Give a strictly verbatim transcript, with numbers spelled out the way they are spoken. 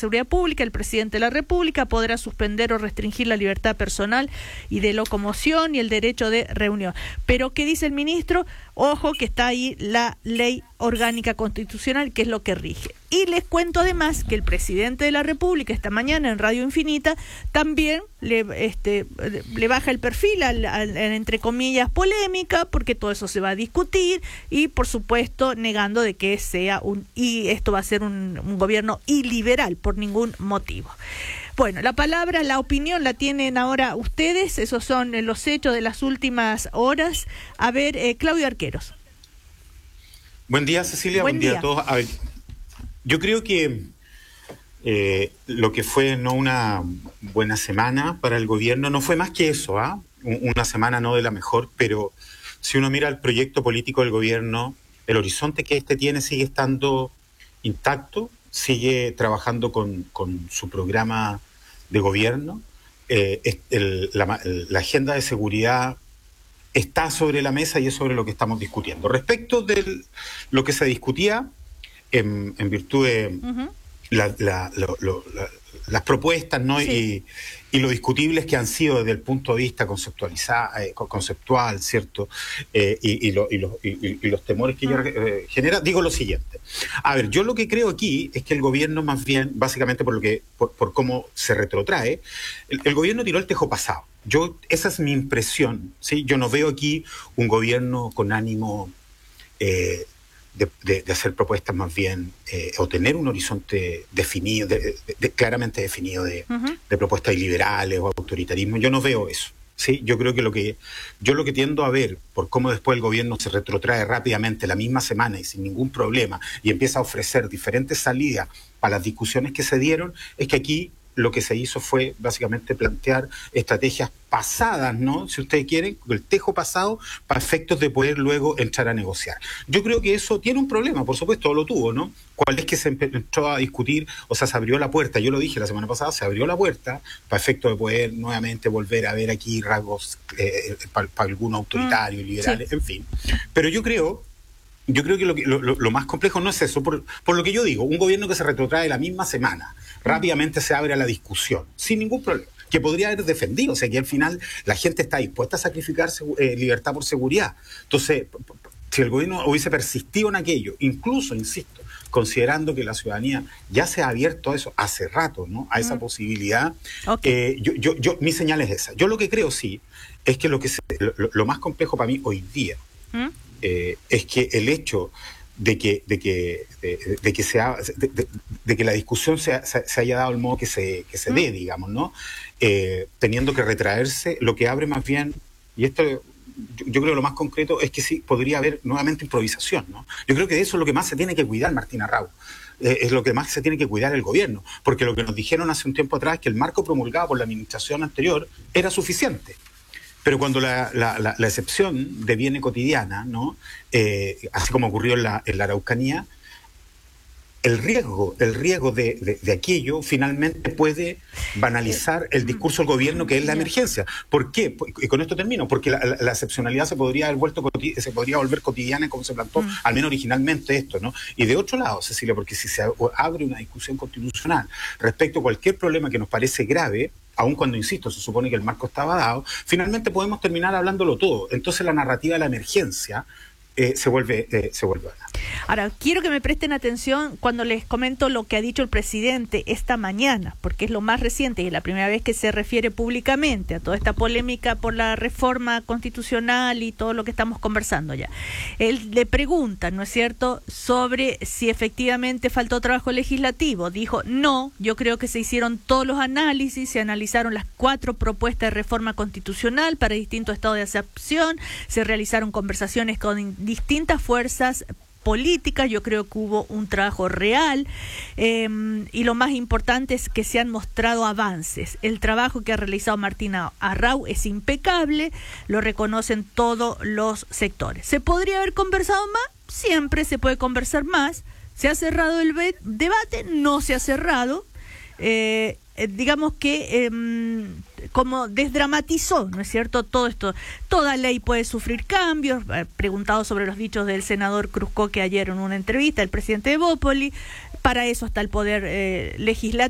Seguridad Pública, el presidente de la República podrá suspender o restringir la libertad personal y de locomoción y el derecho de reunión. Pero, ¿qué dice el ministro? Ojo que está ahí la ley orgánica constitucional, que es lo que rige. Y les cuento además que el presidente de la República esta mañana en Radio Infinita también le, este, le baja el perfil al, al, entre comillas polémica, porque todo eso se va a discutir y por supuesto negando de que sea un y esto va a ser un, un gobierno iliberal por ningún motivo. Bueno, la palabra, la opinión la tienen ahora ustedes, esos son los hechos de las últimas horas. A ver, eh, Claudio Arqueros. Buen día, Cecilia, buen, buen día. día a todos. A ver, yo creo que eh, lo que fue no una buena semana para el gobierno, no fue más que eso, ¿ah? ¿eh? Una semana no de la mejor, pero si uno mira el proyecto político del gobierno, el horizonte que este tiene sigue estando intacto, sigue trabajando con, con su programa de gobierno, eh, el, la, la agenda de seguridad está sobre la mesa y es sobre lo que estamos discutiendo. Respecto de lo que se discutía, en, en virtud de uh-huh. la, la, lo, lo, la, las propuestas, ¿no? Sí. y, y lo discutibles que han sido desde el punto de vista conceptualizado, eh, conceptual, ¿cierto? Eh, y, y, lo, y, lo, y, y los temores que uh-huh. ella eh, genera, digo lo siguiente. A ver, yo lo que creo aquí es que el gobierno más bien, básicamente por lo que por, por cómo se retrotrae, el, el gobierno tiró el tejo pasado. Yo, esa es mi impresión, ¿sí? Yo no veo aquí un gobierno con ánimo eh, de, de, de hacer propuestas más bien, eh, o tener un horizonte definido, de, de, de, claramente definido de, uh-huh. de propuestas liberales o autoritarismo. Yo no veo eso, ¿sí? Yo creo que lo que yo lo que tiendo a ver, por cómo después el gobierno se retrotrae rápidamente la misma semana y sin ningún problema, y empieza a ofrecer diferentes salidas para las discusiones que se dieron, es que aquí lo que se hizo fue básicamente plantear estrategias pasadas, ¿no? Si ustedes quieren, el tejo pasado, para efectos de poder luego entrar a negociar. Yo creo que eso tiene un problema, por supuesto, lo tuvo, ¿no? ¿Cuál es que se entró a discutir? O sea, se abrió la puerta, yo lo dije la semana pasada, se abrió la puerta para efectos de poder nuevamente volver a ver aquí rasgos eh, para, para algunos autoritarios, mm, liberales, sí. en fin. Pero yo creo... Yo creo que lo, lo, lo más complejo no es eso, por, por lo que yo digo, un gobierno que se retrotrae la misma semana, rápidamente se abre a la discusión, sin ningún problema, que podría haber defendido, o sea que al final la gente está dispuesta a sacrificar eh, libertad por seguridad. Entonces, si el gobierno hubiese persistido en aquello, incluso, insisto, considerando que la ciudadanía ya se ha abierto a eso hace rato, ¿no? A esa mm. posibilidad, okay. eh, yo, yo, yo, mi señal es esa. Yo lo que creo sí, es que lo, que se, lo, lo más complejo para mí hoy día, ¿Mm? Eh, es que el hecho de que de que de, de que sea de, de, de que la discusión se, se, se haya dado el modo que se que se mm. dé, digamos, ¿no? Eh, teniendo que retraerse, lo que abre más bien, y esto yo, yo creo lo más concreto es que sí podría haber nuevamente improvisación, ¿no? Yo creo que eso es lo que más se tiene que cuidar, Martín Arrau. Eh, es lo que más se tiene que cuidar el gobierno, porque lo que nos dijeron hace un tiempo atrás es que el marco promulgado por la administración anterior era suficiente. Pero cuando la, la, la, la excepción deviene cotidiana, ¿no? Eh, así como ocurrió en la, en la Araucanía, el riesgo, el riesgo de, de, de aquello finalmente puede banalizar el discurso del gobierno que es la emergencia. ¿Por qué? Y con esto termino, porque la, la, la excepcionalidad se podría haber vuelto se podría volver cotidiana como se plantó, mm. al menos originalmente esto, ¿no? Y de otro lado, Cecilia, porque si se abre una discusión constitucional respecto a cualquier problema que nos parece grave, aun cuando, insisto, se supone que el marco estaba dado, finalmente podemos terminar hablándolo todo. Entonces la narrativa de la emergencia eh, se vuelve eh, se vuelve a... Ahora, quiero que me presten atención cuando les comento lo que ha dicho el presidente esta mañana, porque es lo más reciente y es la primera vez que se refiere públicamente a toda esta polémica por la reforma constitucional y todo lo que estamos conversando ya. Él le pregunta, ¿no es cierto?, sobre si efectivamente faltó trabajo legislativo. Dijo, no, yo creo que se hicieron todos los análisis, se analizaron las cuatro propuestas de reforma constitucional para distintos estados de acepción, se realizaron conversaciones con distintas fuerzas políticas, yo creo que hubo un trabajo real eh, y lo más importante es que se han mostrado avances. El trabajo que ha realizado Martín Arrau es impecable, lo reconocen todos los sectores. ¿Se podría haber conversado más? Siempre se puede conversar más. ¿Se ha cerrado el be- debate? No se ha cerrado. Eh, eh, digamos que eh, como desdramatizó, ¿no es cierto?, todo esto. Toda ley puede sufrir cambios. Eh, preguntado sobre los dichos del senador Cruzcoque ayer en una entrevista, el presidente de Bópoli, para eso está el poder eh, legislativo.